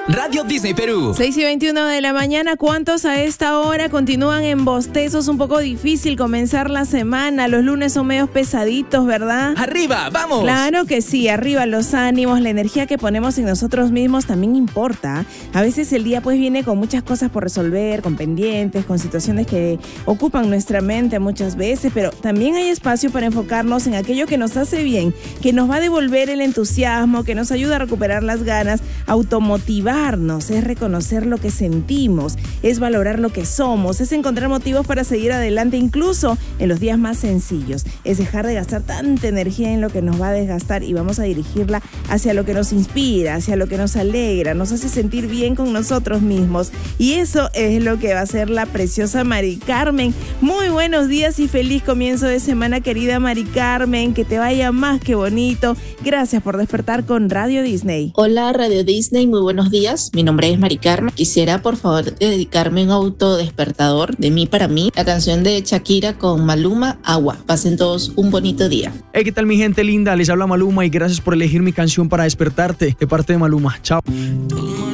Radio Disney Perú. 6:21 de la mañana. ¿Cuántos a esta hora continúan en bostezos? Un poco difícil comenzar la semana. Los lunes son medio pesaditos, ¿verdad? ¡Arriba, vamos! Claro que sí, arriba los ánimos, la energía que ponemos en nosotros mismos también importa. A veces el día pues viene con muchas cosas por resolver, con pendientes, con situaciones que ocupan nuestra mente muchas veces, pero también hay espacio para enfocarnos en aquello que nos hace bien, que nos va a devolver el entusiasmo, que nos ayuda a recuperar las ganas, automotivarnos, es reconocer lo que sentimos, es valorar lo que somos, es encontrar motivos para seguir adelante incluso en los días más sencillos, es dejar de gastar tanta energía en lo que nos va a desgastar y vamos a dirigirla hacia lo que nos inspira, hacia lo que nos alegra, nos hace sentir bien con nosotros mismos, y eso es lo que va a hacer la preciosa Mari Carmen. Muy buenos días y feliz comienzo de semana, querida Mari Carmen, que te vaya más que bonito. Gracias por despertar con Radio Disney. Hola Radio Disney, muy buenos días. Mi nombre es Mari Carmen. Quisiera por favor dedicarme un autodespertador de mí para mí, la canción de Shakira con Maluma, Agua. Pasen todos un bonito día. Hey, ¿qué tal mi gente linda? Les habla Maluma y gracias por elegir mi canción para despertarte, de parte de Maluma. Chao.